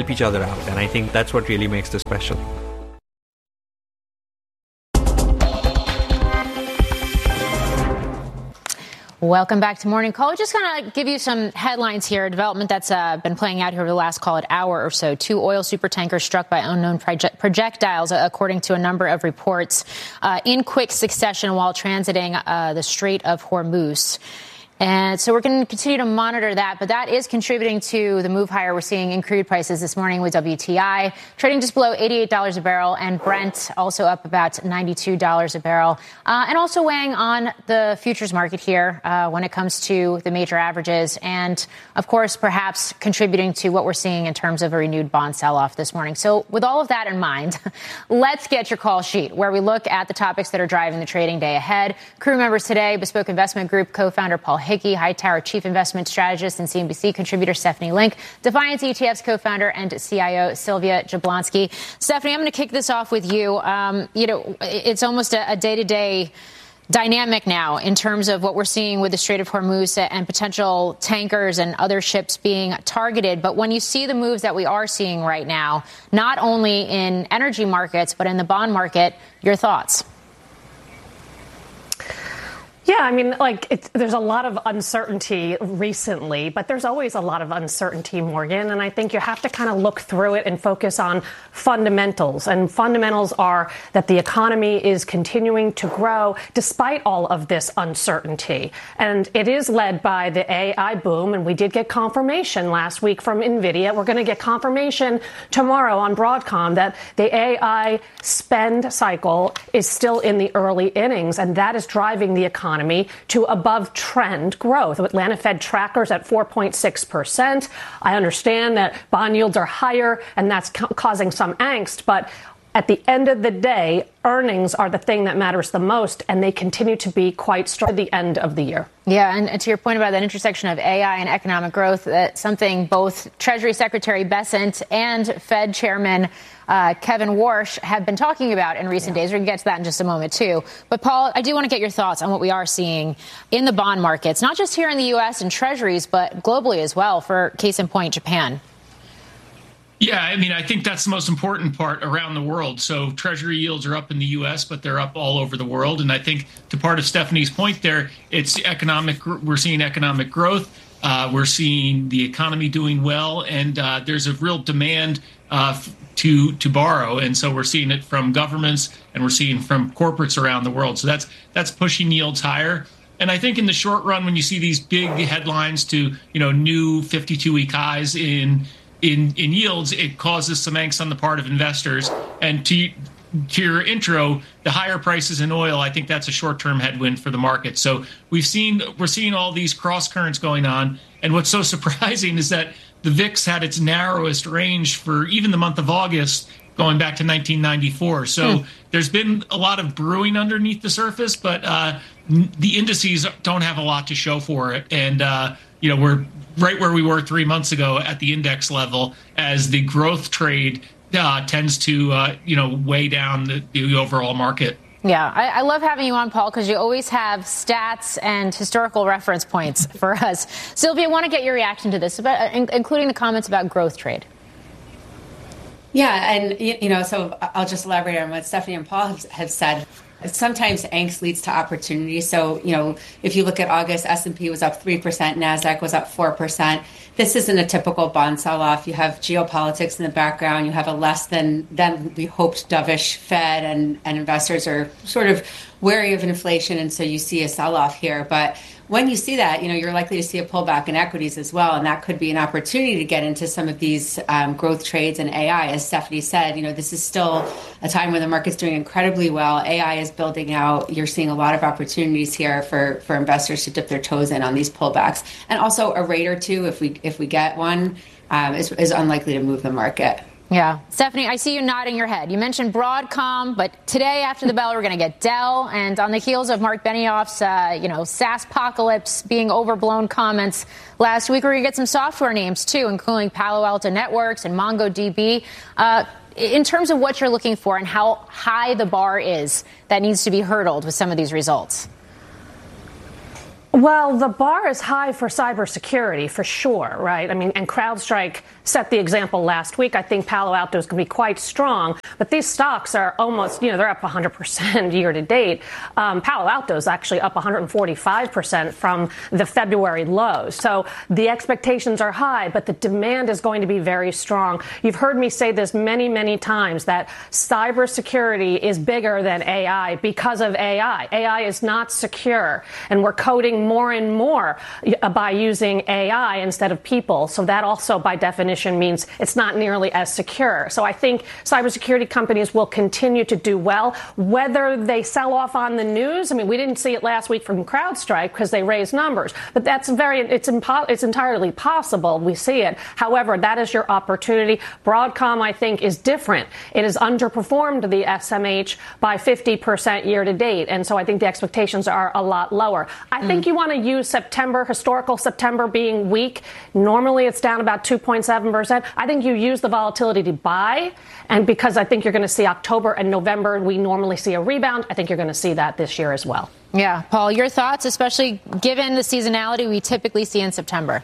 help each other out. And I think that's what really makes this special. Welcome back to Morning Call. Just going to give you some headlines here. A development that's been playing out here over the last, call it, hour or so. 2 oil supertankers struck by unknown projectiles, according to a number of reports, in quick succession while transiting the Strait of Hormuz. And so we're going to continue to monitor that, but that is contributing to the move higher we're seeing in crude prices this morning, with WTI trading just below $88 a barrel, and Brent also up about $92 a barrel, and also weighing on the futures market here when it comes to the major averages, and of course perhaps contributing to what we're seeing in terms of a renewed bond sell-off this morning. So with all of that in mind, let's get your call sheet, where we look at the topics that are driving the trading day ahead. Crew members today: Bespoke Investment Group co-founder Paul Hickey, Hightower Chief Investment Strategist and CNBC contributor Stephanie Link, Defiance ETF's co-founder and CIO Sylvia Jablonski. Stephanie, I'm going to kick this off with you. It's almost a day-to-day dynamic now in terms of what we're seeing with the Strait of Hormuz and potential tankers and other ships being targeted. But when you see the moves that we are seeing right now, not only in energy markets, but in the bond market, your thoughts? Yeah, I mean, there's a lot of uncertainty recently, but there's always a lot of uncertainty, Morgan. And I think you have to kind of look through it and focus on fundamentals. And fundamentals are that the economy is continuing to grow despite all of this uncertainty. And it is led by the AI boom. And we did get confirmation last week from NVIDIA. We're going to get confirmation tomorrow on Broadcom that the AI spend cycle is still in the early innings. And that is driving the economy to above trend growth. Atlanta Fed trackers at 4.6%. I understand that bond yields are higher and that's causing some angst, but at the end of the day, earnings are the thing that matters the most, and they continue to be quite strong at the end of the year. Yeah, and to your point about that intersection of AI and economic growth, that's something both Treasury Secretary Bessent and Fed Chairman Kevin Warsh have been talking about in recent days. We're going to get to that in just a moment, too. But, Paul, I do want to get your thoughts on what we are seeing in the bond markets, not just here in the U.S. and Treasuries, but globally as well, for case in point, Japan. Yeah, I mean, I think that's the most important part around the world. So Treasury yields are up in the U.S., but they're up all over the world. And I think to part of Stephanie's point there, it's we're seeing economic growth. We're seeing the economy doing well, and there's a real demand to borrow. And so we're seeing it from governments, and we're seeing from corporates around the world. So that's pushing yields higher. And I think in the short run, when you see these big headlines to, new 52-week highs in yields, it causes some angst on the part of investors. And to your intro, the higher prices in oil, I think that's a short-term headwind for the market. So we're seeing all these cross currents going on. And what's so surprising is that the VIX had its narrowest range for even the month of August, going back to 1994. So there's been a lot of brewing underneath the surface, but the indices don't have a lot to show for it. And, we're right where we were 3 months ago at the index level, as the growth trade tends to, weigh down the overall market. Yeah, I love having you on, Paul, because you always have stats and historical reference points for us. Sylvia, I want to get your reaction to this, including the comments about growth trade. Yeah, and, so I'll just elaborate on what Stephanie and Paul have said. Sometimes angst leads to opportunity. So, if you look at August, S&P was up 3%, NASDAQ was up 4%. This isn't a typical bond sell-off. You have geopolitics in the background. You have a less than we hoped dovish Fed, and investors are sort of wary of inflation. And so you see a sell-off here. But when you see that, you're likely to see a pullback in equities as well. And that could be an opportunity to get into some of these growth trades and AI. As Stephanie said, this is still a time when the market's doing incredibly well. AI is building out. You're seeing a lot of opportunities here for investors to dip their toes in on these pullbacks. And also a rate or two, if we get one, is unlikely to move the market. Yeah. Stephanie, I see you nodding your head. You mentioned Broadcom, but today after the bell, we're going to get Dell. And on the heels of Mark Benioff's, SaaS-pocalypse being overblown comments last week, we're going to get some software names, too, including Palo Alto Networks and MongoDB. In terms of what you're looking for and how high the bar is that needs to be hurdled with some of these results. Well, the bar is high for cybersecurity, for sure, right? I mean, and CrowdStrike set the example last week. I think Palo Alto is going to be quite strong, but these stocks are almost, they're up 100% year to date. Palo Alto is actually up 145% from the February lows. So the expectations are high, but the demand is going to be very strong. You've heard me say this many, many times that cybersecurity is bigger than AI because of AI. AI is not secure, and we're coding more and more by using AI instead of people. So that also, by definition, means it's not nearly as secure. So I think cybersecurity companies will continue to do well. Whether they sell off on the news, I mean, we didn't see it last week from CrowdStrike because they raised numbers, but it's entirely possible we see it. However, that is your opportunity. Broadcom, I think, is different. It has underperformed the SMH by 50% year to date, and so I think the expectations are a lot lower. I think you want to use historical September being weak. Normally it's down about 2.7%. I think you use the volatility to buy, and because I think you're going to see October and November, we normally see a rebound, I think you're going to see that this year as well. Yeah. Paul, your thoughts, especially given the seasonality we typically see in September?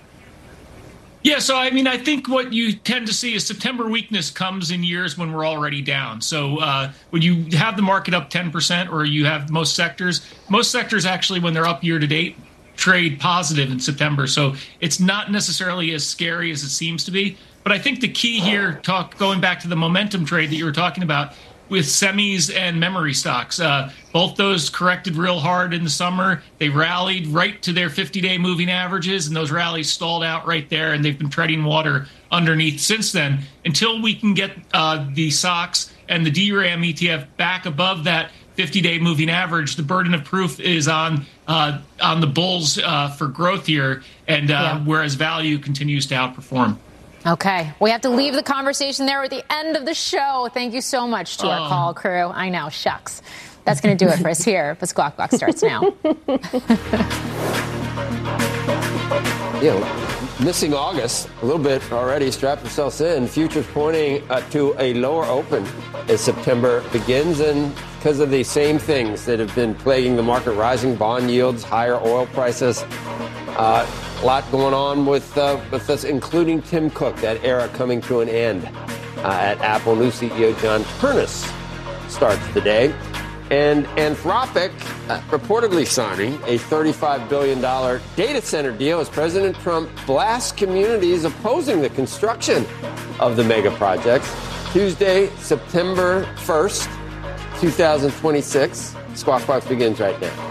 Yeah, so I mean, I think what you tend to see is September weakness comes in years when we're already down. So when you have the market up 10%, or you have most sectors actually, when they're up year to date, trade positive in September. So it's not necessarily as scary as it seems to be. But I think the key here, going back to the momentum trade that you were talking about, with semis and memory stocks. Both those corrected real hard in the summer. They rallied right to their 50-day moving averages, and those rallies stalled out right there, and they've been treading water underneath since then. Until we can get the SOX and the DRAM ETF back above that 50-day moving average, the burden of proof is on the bulls for growth here, and whereas value continues to outperform. Okay. We have to leave the conversation there at the end of the show. Thank you so much to our call crew. I know, shucks. That's going to do it for us here, but Squawk Box starts now. Missing August a little bit already. Strap yourselves in. Futures pointing to a lower open as September begins, and because of the same things that have been plaguing the market: rising bond yields, higher oil prices. A lot going on with us, including Tim Cook, that era coming to an end at Apple. New CEO John Ternus starts the day. And Anthropic reportedly signing a $35 billion data center deal as President Trump blasts communities opposing the construction of the mega projects. Tuesday, September 1st, 2026. Squawk Box begins right now.